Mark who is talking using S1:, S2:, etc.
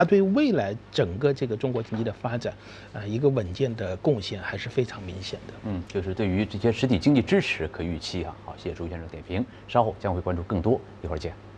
S1: 它对未来整个这个中国经济的发展，一个稳健的贡献还是非常明显的。
S2: 就是对于这些实体经济支持可预期啊。好，谢谢朱先生点评，稍后将会关注更多，一会儿见。